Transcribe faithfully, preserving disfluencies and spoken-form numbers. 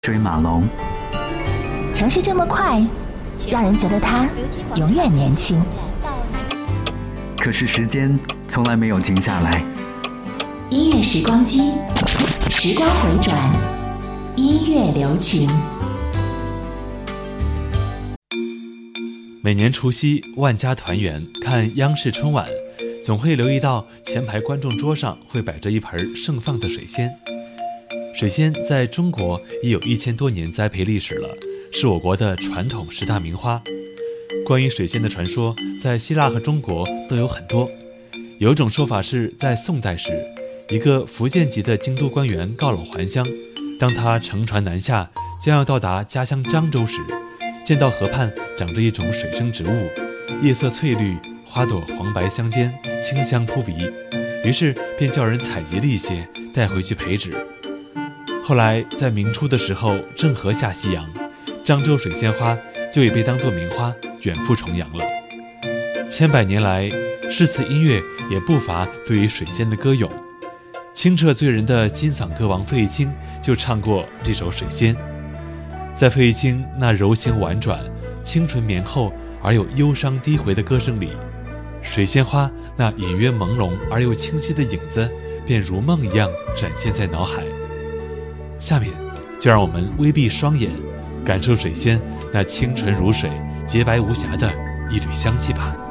追马龙。 城市这么快，让人觉得它永远年轻。 可是时间从来没有停下来。 音乐时光机，时光回转，音乐留情。 每年除夕万家团圆，看央视春晚，总会留意到前排观众桌上会摆着一盆盛放的水仙。水仙在中国已有一千多年栽培历史了，是我国的传统十大名花。关于水仙的传说，在希腊和中国都有很多。有一种说法是在宋代时，一个福建籍的京都官员告老还乡，当他乘船南下，将要到达家乡漳州时，见到河畔长着一种水生植物，叶色翠绿，花朵黄白相间，清香扑鼻，于是便叫人采集了一些带回去培植。后来在明初的时候，郑和下西洋，漳州水仙花就也被当作名花远赴重洋了。千百年来，诗词音乐也不乏对于水仙的歌咏。清澈醉人的金嗓歌王费玉清就唱过这首《水仙》。在费玉清那柔情婉转、清纯绵厚而又忧伤低回的歌声里，水仙花那隐约朦胧而又清晰的影子便如梦一样展现在脑海。下面就让我们微闭双眼，感受水仙那清纯如水、洁白无瑕的一缕香气吧。